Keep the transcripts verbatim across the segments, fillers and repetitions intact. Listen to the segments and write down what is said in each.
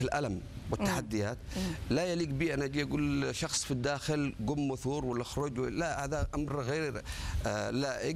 الألم والتحديات. لا يليق بي أن أجي أقول شخص في الداخل قم وثور ولا اخرج، لا، هذا أمر غير لائق،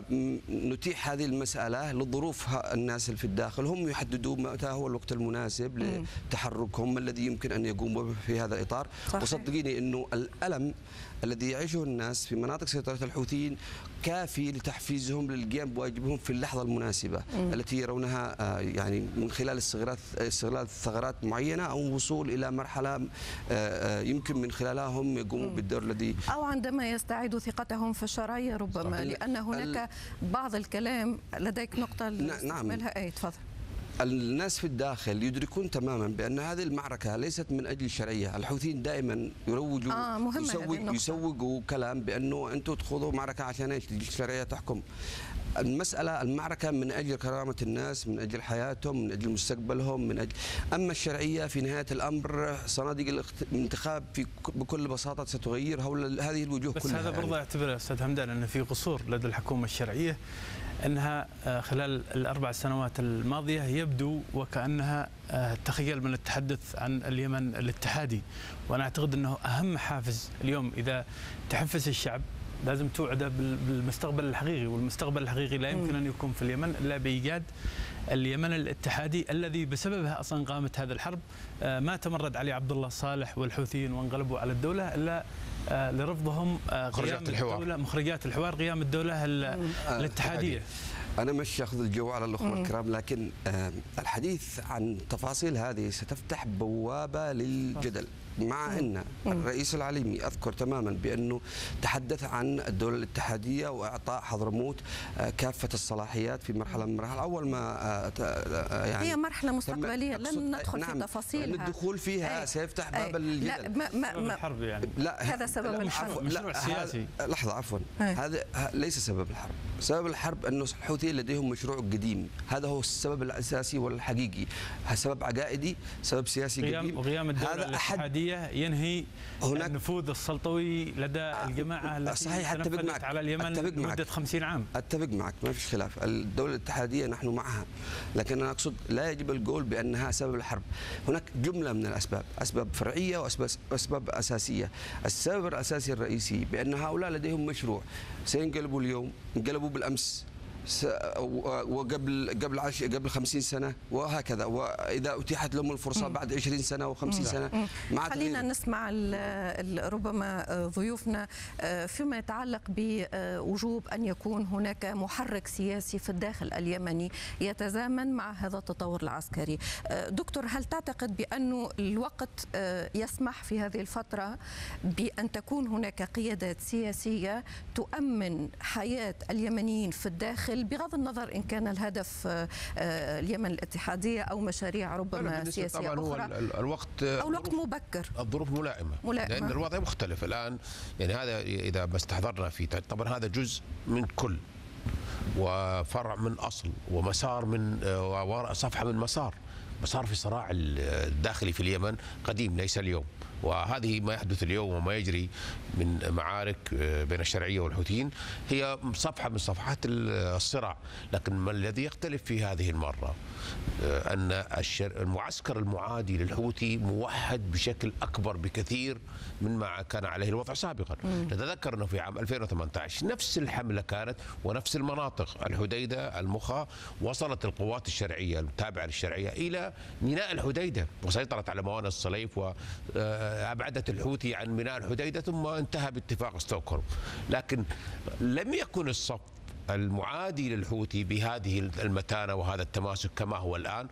ونتيح هذه المسألة لظروف الناس اللي في الداخل، هم يحددوا متى هو الوقت المناسب لتحركهم الذي يمكن أن يقوموا به في هذا الإطار. وصدقيني أنه الألم الذي يعيشه الناس في مناطق سيطرة الحوثيين كافي لتحفيزهم للقيام بواجبهم في اللحظة المناسبة مم. التي يرونها يعني من خلال استغلال استغلال ثغرات معينة أو الوصول إلى مرحلة يمكن من خلالها هم يقوموا مم. بالدور الذي، أو عندما يستعيدوا ثقتهم في الشرعية ربما صحيح. لأن هناك بعض الكلام. لديك نقطة نعملها؟ أي تفضل. الناس في الداخل يدركون تماما بأن هذه المعركة ليست من أجل الشرعية. الحوثيين دائما يروجوا آه يسوق يسوقوا كلام بأنه أنتم تخوضوا معركة عشان ايش؟ الشرعية تحكم. المسألة المعركة من أجل كرامة الناس، من أجل حياتهم، من أجل مستقبلهم، من أجل أما الشرعية في نهاية الأمر صناديق الانتخاب في بكل بساطة ستغير هذه الوجوه بس كلها. بس هذا برضه يعتبر أستاذ همدان أن في قصور لدى الحكومة الشرعية، أنها خلال الأربع سنوات الماضية يبدو وكأنها تخيل من التحدث عن اليمن الاتحادي، وأنا أعتقد أنه أهم حافز اليوم إذا تحفز الشعب لازم توعده بالمستقبل الحقيقي، والمستقبل الحقيقي لا يمكن أن يكون في اليمن إلا بإيجاد اليمن الاتحادي الذي بسببها أصلا قامت هذه الحرب. ما تمرد عليه عبد الله صالح والحوثيين وانقلبوا على الدولة إلا لرفضهم قيام الدولة، مخرجات الحوار، قيام الدولة الاتحادية. أنا مش أخذ الجو على الأخوة الكرام، لكن الحديث عن تفاصيل هذه ستفتح بوابة للجدل، مع أن الرئيس العليمي أذكر تماما بأنه تحدث عن الدولة الاتحادية وإعطاء حضرموت كافة الصلاحيات في مرحلة من المراحل. أول ما يعني هي مرحلة مستقبلية لن ندخل نعم في تفاصيلها، الدخول فيها أي سيفتح باب للجدل. لا ما ما ما الحرب يعني لا هذا سبب الحرب، مشروع سياسي. لحظة عفوا، هذا ليس سبب الحرب. سبب الحرب أنه الحوثيين لديهم مشروع قديم، هذا هو السبب الأساسي والحقيقي. سبب عقائدي، سبب سياسي قديم. وقيام الدولة الاتحادية ينهي النفوذ السلطوي لدى الجماعة التي صحيح تنفذت على اليمن لمدة خمسين عام. أتفق معك، ما فيش خلاف. الدولة الاتحادية نحن معها، لكن أنا أقصد لا يجب القول بأنها سبب الحرب. هناك جملة من الأسباب، أسباب فرعية وأسباب أساسية. السبب الأساسي الرئيسي بأن هؤلاء لديهم مشروع سينقلبوا اليوم، انقلبوا بالأمس، وقبل قبل عش قبل خمسين سنة، وهكذا. وإذا أتيحت لهم الفرصة بعد عشرين سنة وخمسين سنة. خلينا نسمع ربما ضيوفنا فيما يتعلق بوجوب أن يكون هناك محرك سياسي في الداخل اليمني يتزامن مع هذا التطور العسكري. دكتور، هل تعتقد بأن الوقت يسمح في هذه الفترة بأن تكون هناك قيادات سياسية تؤمن حياة اليمنيين في الداخل بغض النظر إن كان الهدف اليمن الاتحادية أو مشاريع ربما سياسية طبعا أخرى؟ هو الوقت أو الوقت مبكر، الظروف ملائمة. ملائمة لأن الوضع مختلف الآن. يعني هذا إذا ما استحضرنا فيه، طبعا هذا جزء من كل، وفرع من أصل، ومسار من صفحة من مسار مسار في الصراع الداخلي في اليمن قديم ليس اليوم. وهذه ما يحدث اليوم وما يجري من معارك بين الشرعية والحوثيين هي صفحة من صفحات الصراع. لكن ما الذي يختلف في هذه المرة أن المعسكر المعادي للحوثي موحد بشكل أكبر بكثير مما كان عليه الوضع سابقا. نتذكر أنه في عام ألفين وثمانية عشر نفس الحملة كانت ونفس المناطق، الحديدة، المخا، وصلت القوات الشرعية التابعة للشرعية إلى ميناء الحديدة وسيطرت على موانئ الصليف و أبعدت الحوثي عن ميناء الحديدة، ثم انتهى باتفاق ستوكهولم. لكن لم يكن الصف المعادي للحوثي بهذه المتانة وهذا التماسك كما هو الآن،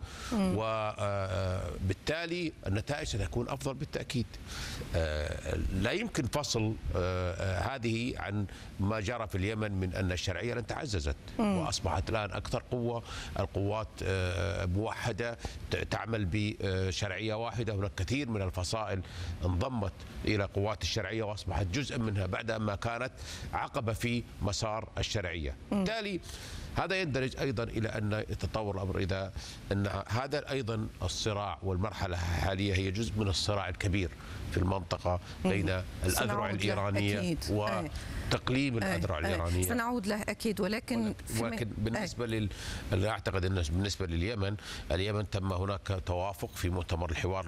وبالتالي النتائج ستكون أفضل بالتأكيد. لا يمكن فصل هذه عن ما جرى في اليمن من أن الشرعية لن تعززت وأصبحت الآن أكثر قوة، القوات موحدة تعمل بشرعية واحدة. هناك كثير من الفصائل انضمت إلى قوات الشرعية وأصبحت جزءا منها بعد ما كانت عقبة في مسار الشرعية. بالتالي هذا يندرج أيضا إلى أن يتطور الأمر إذا أن هذا أيضا الصراع والمرحلة الحالية هي جزء من الصراع الكبير في المنطقة بين الأذرع الإيرانية وتقليم الأذرع الإيرانية. سنعود له أكيد، ولكن ولكن بالنسبة لل أعتقد أن بالنسبة لليمن، اليمن تم هناك توافق في مؤتمر الحوار